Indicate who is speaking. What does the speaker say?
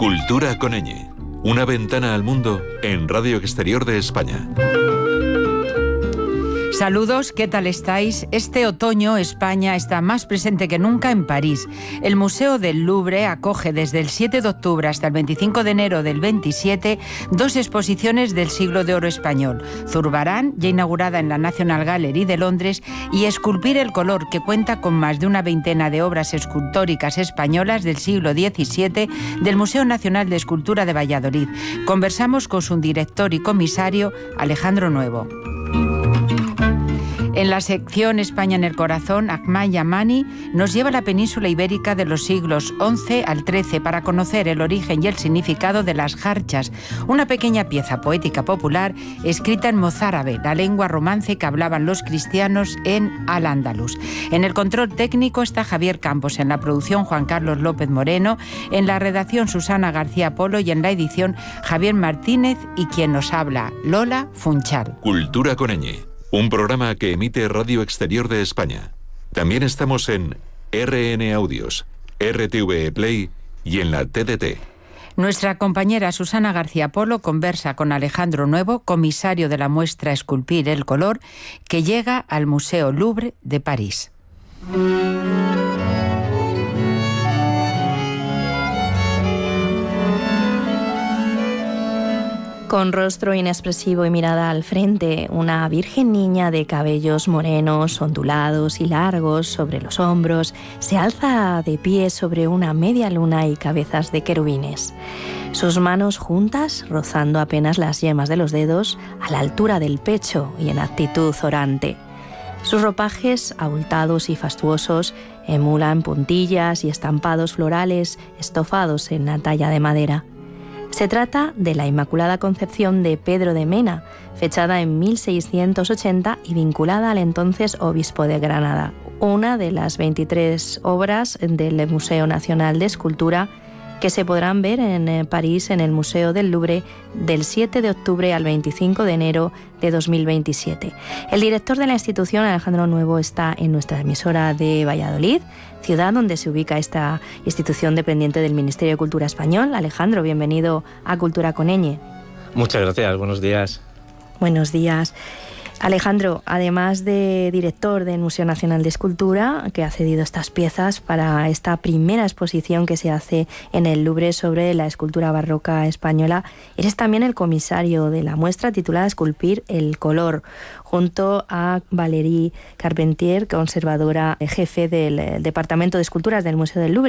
Speaker 1: Cultura con ñ. Una ventana al mundo en Radio Exterior de España.
Speaker 2: Saludos, ¿qué tal estáis? Este otoño España está más presente que nunca en París. El Museo del Louvre acoge desde el 7 de octubre hasta el 25 de enero del 27 dos exposiciones del siglo de oro español. Zurbarán, ya inaugurada en la National Gallery de Londres, y Esculpir el color, que cuenta con más de una veintena de obras escultóricas españolas del siglo XVII del Museo Nacional de Escultura de Valladolid. Conversamos con su director y comisario, Alejandro Nuevo. En la sección España en el corazón, Ahmad Yamani nos lleva a la península ibérica de los siglos XI al XIII para conocer el origen y el significado de las jarchas, una pequeña pieza poética popular escrita en mozárabe, la lengua romance que hablaban los cristianos en Al-Ándalus. En el control técnico está Javier Campos, en la producción Juan Carlos López Moreno, en la redacción Susana García Polo y en la edición Javier Martínez y quien nos habla, Lola Funchal.
Speaker 1: Cultura con ñ. Un programa que emite Radio Exterior de España. También estamos en RN Audios, RTV Play y en la TDT.
Speaker 2: Nuestra compañera Susana García Polo conversa con Alejandro Nuevo, comisario de la muestra Esculpir el color, que llega al Museo Louvre de París.
Speaker 3: Con rostro inexpresivo y mirada al frente, una virgen niña de cabellos morenos, ondulados y largos sobre los hombros, se alza de pie sobre una media luna y cabezas de querubines. Sus manos juntas, rozando apenas las yemas de los dedos, a la altura del pecho y en actitud orante. Sus ropajes, abultados y fastuosos, emulan puntillas y estampados florales estofados en la talla de madera. Se trata de la Inmaculada Concepción de Pedro de Mena, fechada en 1680 y vinculada al entonces obispo de Granada, una de las 23 obras del Museo Nacional de Escultura que se podrán ver en París en el Museo del Louvre del 7 de octubre al 25 de enero de 2027. El director de la institución, Alejandro Nuevo, está en nuestra emisora de Valladolid, ciudad donde se ubica esta institución dependiente del Ministerio de Cultura español. Alejandro, bienvenido a Cultura con ñ.
Speaker 4: Muchas gracias, buenos días.
Speaker 3: Buenos días. Alejandro, además de director del Museo Nacional de Escultura, que ha cedido estas piezas para esta primera exposición que se hace en el Louvre sobre la escultura barroca española, eres también el comisario de la muestra titulada Esculpir el color, junto a Valérie Carpentier, conservadora jefe del Departamento de Esculturas del Museo del Louvre.